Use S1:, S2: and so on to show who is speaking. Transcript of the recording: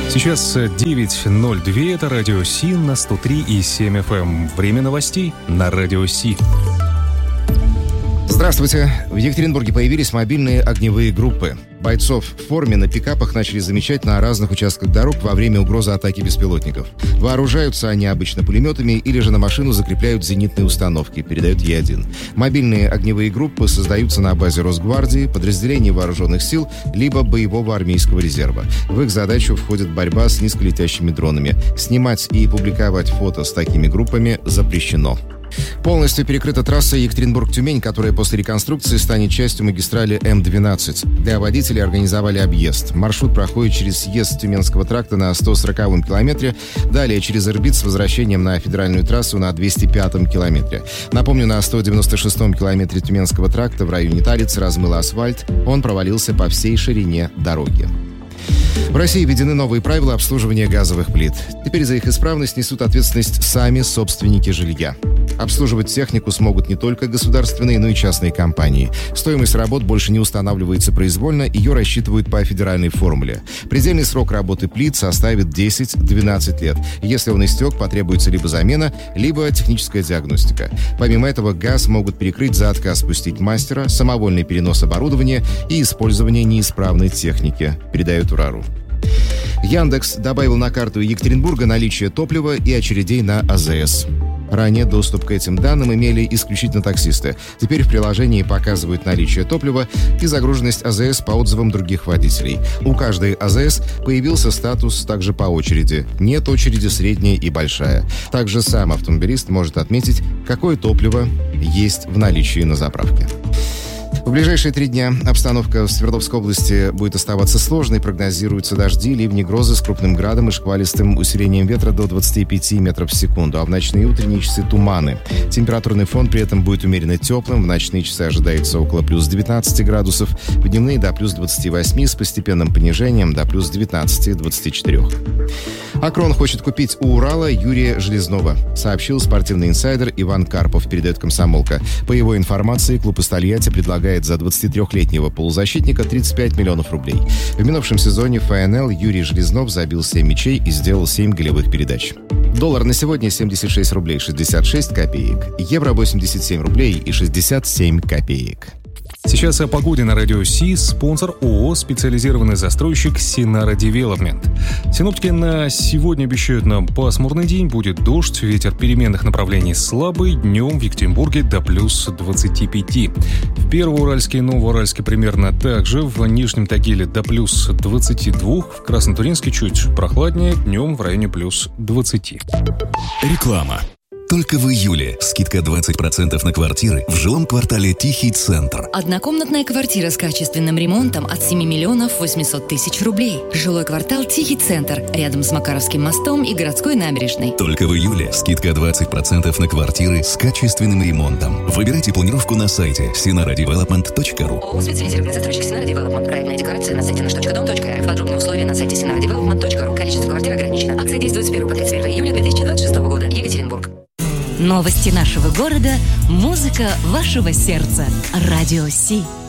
S1: Сейчас 9:02, это Радио Си на 103,7 FM. Время новостей на Радио Си.
S2: Здравствуйте. В Екатеринбурге появились мобильные огневые группы. Бойцов в форме на пикапах начали замечать на разных участках дорог во время угрозы атаки беспилотников. Вооружаются они обычно пулеметами или же на машину закрепляют зенитные установки, передает Е1. Мобильные огневые группы создаются на базе Росгвардии, подразделений вооруженных сил, либо боевого армейского резерва. В их задачу входит борьба с низколетящими дронами. Снимать и публиковать фото с такими группами запрещено. Полностью перекрыта трасса Екатеринбург-Тюмень, которая после реконструкции станет частью магистрали М-12. Для водителей организовали объезд. Маршрут проходит через съезд Тюменского тракта на 140-м километре, далее через Ирбит с возвращением на федеральную трассу на 205-м километре. Напомню, на 196-м километре Тюменского тракта в районе Талицы размыло асфальт, он провалился по всей ширине дороги. В России введены новые правила обслуживания газовых плит. Теперь за их исправность несут ответственность сами собственники жилья. Обслуживать технику смогут не только государственные, но и частные компании. Стоимость работ больше не устанавливается произвольно, ее рассчитывают по федеральной формуле. Предельный срок работы плит составит 10-12 лет. Если он истек, потребуется либо замена, либо техническая диагностика. Помимо этого, газ могут перекрыть за отказ пустить мастера, самовольный перенос оборудования и использование неисправной техники, передает УРАРУ. Яндекс добавил на карту Екатеринбурга наличие топлива и очередей на АЗС. Ранее доступ к этим данным имели исключительно таксисты. Теперь в приложении показывают наличие топлива и загруженность АЗС по отзывам других водителей. У каждой АЗС появился статус также по очереди. Нет очереди средняя и большая. Также сам автомобилист может отметить, какое топливо есть в наличии на заправке. В ближайшие 3 дня обстановка в Свердловской области будет оставаться сложной. Прогнозируются дожди, ливни, грозы с крупным градом и шквалистым усилением ветра до 25 метров в секунду, а в ночные и утренние часы туманы. Температурный фон при этом будет умеренно теплым. В ночные часы ожидается около плюс 19 градусов, в дневные до плюс 28 с постепенным понижением до плюс 19-24. Акрон хочет купить у Урала Юрия Железнова, сообщил спортивный инсайдер Иван Карпов, передает «Комсомолка». По его информации, клуб из Тольятти предлагает за 23-летнего полузащитника 35 миллионов рублей. В минувшем сезоне в ФНЛ Юрий Железнов забил 7 мячей и сделал 7 голевых передач. Доллар на сегодня 76 рублей 66 копеек. Евро 87 рублей и 67 копеек.
S1: Сейчас о погоде на Радио Си. Спонсор ООО «Специализированный застройщик Синара Девелопмент». Синоптики на сегодня обещают нам пасмурный день. Будет дождь, ветер переменных направлений слабый. Днем в Екатеринбурге до плюс 25. В Первоуральске и Новоуральске примерно так же. В Нижнем Тагиле до плюс 22. В Краснотуринске чуть прохладнее. Днем в районе плюс 20.
S3: Реклама. Только в июле скидка 20% на квартиры в жилом квартале Тихий Центр.
S4: Однокомнатная квартира с качественным ремонтом от 7 миллионов 800 тысяч рублей. Жилой квартал Тихий Центр, рядом с Макаровским мостом и городской набережной.
S3: Только в июле скидка 20% на квартиры с качественным ремонтом. Выбирайте планировку на сайте sinaradevelopment.ru.
S4: ООО «Специализированный застройщик Синара Девелопмент». Проектная декорация на сайте nаш.дом.рф. Подробные условия на сайте sinaradevelopment.ru. Количество квартир ограничено. Акция действует с 1 по 31 июля 2026 года. Екатеринбург.
S5: Новости нашего города, музыка вашего сердца. Радио Си.